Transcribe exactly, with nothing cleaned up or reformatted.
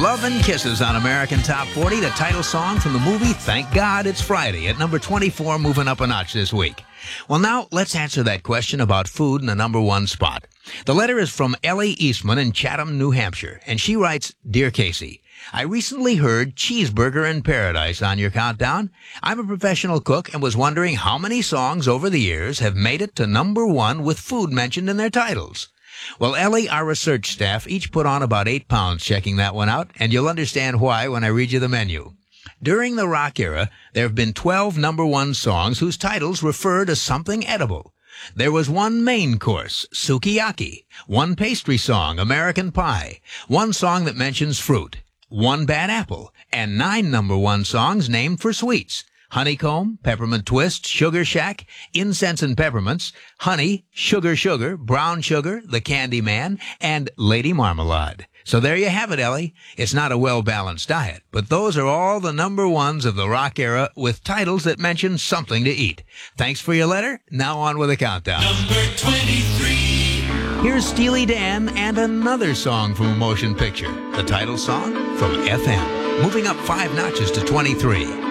Love and Kisses on American Top forty, the title song from the movie Thank God It's Friday, at number twenty-four, moving up a notch this week. Well, now let's answer that question about food in the number one spot. The letter is from Ellie Eastman in Chatham, New Hampshire, and she writes, Dear Casey, I recently heard Cheeseburger in Paradise on your countdown. I'm a professional cook and was wondering how many songs over the years have made it to number one with food mentioned in their titles. Well, Ellie, our research staff each put on about eight pounds checking that one out, and you'll understand why when I read you the menu. During the rock era, there have been twelve number one songs whose titles refer to something edible. There was one main course, sukiyaki, one pastry song, American Pie, one song that mentions fruit, one bad apple, and nine number one songs named for sweets. Honeycomb, Peppermint Twist, Sugar Shack, Incense and Peppermints, Honey, Sugar Sugar, Brown Sugar, The Candy Man, and Lady Marmalade. So there you have it, Ellie. It's not a well-balanced diet, but those are all the number ones of the rock era with titles that mention something to eat. Thanks for your letter. Now on with the countdown. Number twenty-three. Here's Steely Dan and another song from a motion picture, the title song from F M, moving up five notches to twenty-three.